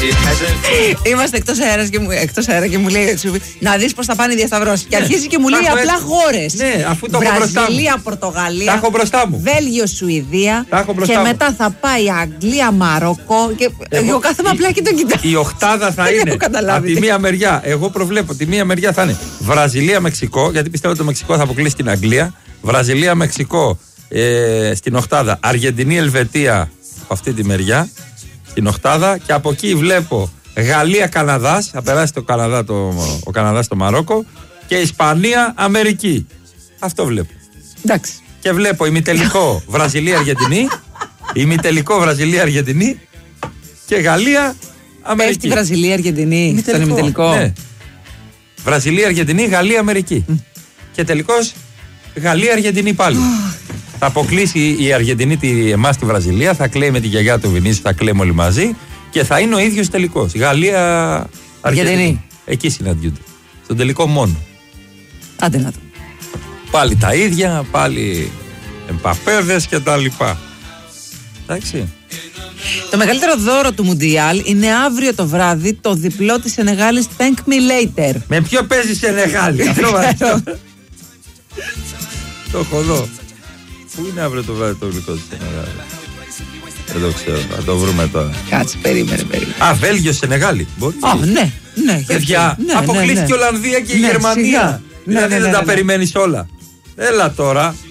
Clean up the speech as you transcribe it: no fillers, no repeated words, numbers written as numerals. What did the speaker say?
Είμαστε εκτός αέρα και μου λέει να δεις πως θα πάνε οι διασταυρώσεις. Και αρχίζει και μου λέει απλά χώρες. Ναι, αφού το έχω μπροστά μου. Βραζιλία, Πορτογαλία. Τα έχω μπροστά μου. Βέλγιο, Σουηδία. Και μετά θα πάει Αγγλία, Μαρόκο. Και εγώ κάθομαι απλά και το κοιτάω. Η οχτάδα θα είναι από τη μία μεριά. Εγώ προβλέπω τη μία μεριά θα είναι Βραζιλία, Μεξικό. Γιατί πιστεύω ότι το Μεξικό θα αποκλείσει την Αγγλία. Βραζιλία, Μεξικό στην οχτάδα. Αργεντινή, Ελβετία από αυτή τη μεριά. Στην οχτάδα. Και από εκεί βλέπω Γαλλία, Καναδάς. Θα περάσει ο Καναδάς στο Μαρόκο. Και Ισπανία, Αμερική. Αυτό βλέπω. Εντάξει. Και βλέπω ημιτελικό Βραζιλία-Αργεντινή. Ημιτελικό Βραζιλία-Αργεντινή. Και Γαλλία, Αμερική. Πέφτει Βραζιλία-Αργεντινή στον ημιτελικό. Ναι. Βραζιλία-Αργεντινή, Γαλλία-Αμερική. Και τελικώς Γαλλία-Αργεντινή πάλι. Θα αποκλείσει η Αργεντινή εμάς τη Βραζιλία. Θα κλαίει με τη γιαγιά του Βινίσιου, θα κλαίμε όλοι μαζί. Και θα είναι ο ίδιος τελικός. Γαλλία-Αργεντινή. Εκεί συναντιούνται. Στον τελικό μόνο. Άντε να το. Πάλι τα ίδια, πάλι εμπαπέδες και τα λοιπά. Εντάξει. Το μεγαλύτερο δώρο του Μουντιάλ είναι αύριο το βράδυ το διπλό της Σενεγάλης Thank Me Later. Με ποιο παίζει Σενεγάλη? Το έχω εδώ. Πού είναι αύριο το βράδυ το γλυκό της Σενεγάλη? Δεν το ξέρω, θα το βρούμε τώρα. Κάτσε, περίμενε. Α, Βέλγιο, Σενεγάλη. Μπορεί. Ναι. Παιδιά, αποκλείστηκε η Ολλανδία και η Γερμανία. Δηλαδή δεν τα περιμένεις όλα. Έλα τώρα.